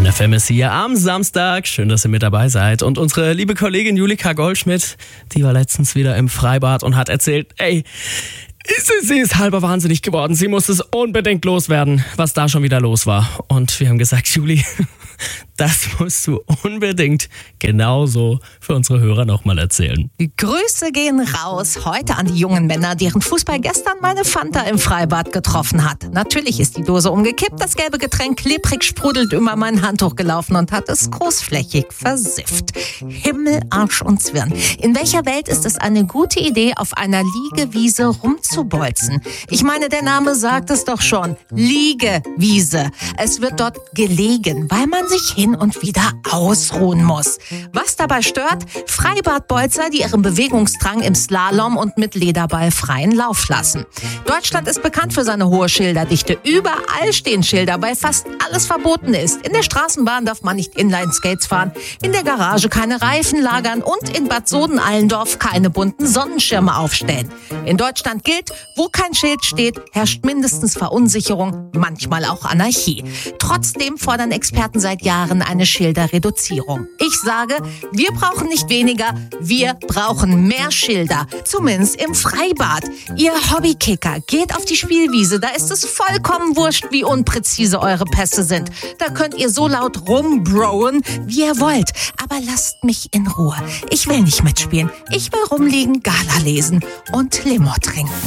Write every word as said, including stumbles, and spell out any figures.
F M ist hier am Samstag. Schön, dass ihr mit dabei seid. Und unsere liebe Kollegin Julika Goldschmidt, die war letztens wieder im Freibad und hat erzählt, ey, sie, sie ist halber wahnsinnig geworden. Sie muss es unbedingt loswerden, was da schon wieder los war. Und wir haben gesagt, Juli, das musst du unbedingt genauso für unsere Hörer nochmal erzählen. Grüße gehen raus heute an die jungen Männer, deren Fußball gestern meine Fanta im Freibad getroffen hat. Natürlich ist die Dose umgekippt, das gelbe Getränk klebrig sprudelt über mein Handtuch gelaufen und hat es großflächig versifft. Himmel, Arsch und Zwirn. In welcher Welt ist es eine gute Idee, auf einer Liegewiese rumzubolzen? Ich meine, der Name sagt es doch schon. Liegewiese. Es wird dort gelegen, weil man sich hin und wieder ausruhen muss. Was dabei stört? Freibadbolzer, die ihren Bewegungsdrang im Slalom und mit Lederball freien Lauf lassen. Deutschland ist bekannt für seine hohe Schilderdichte. Überall stehen Schilder, weil fast alles verboten ist. In der Straßenbahn darf man nicht Inline-Skates fahren, in der Garage keine Reifen lagern und in Bad Soden-Allendorf keine bunten Sonnenschirme aufstellen. In Deutschland gilt, wo kein Schild steht, herrscht mindestens Verunsicherung, manchmal auch Anarchie. Trotzdem fordern Experten seit Jahren eine Schilderreduzierung. Ich sage, wir brauchen nicht weniger, wir brauchen mehr Schilder. Zumindest im Freibad. Ihr Hobbykicker, geht auf die Spielwiese, da ist es vollkommen wurscht, wie unpräzise eure Pässe sind. Da könnt ihr so laut rumbrowen, wie ihr wollt. Aber lasst mich in Ruhe. Ich will nicht mitspielen. Ich will rumliegen, Gala lesen und Limo trinken.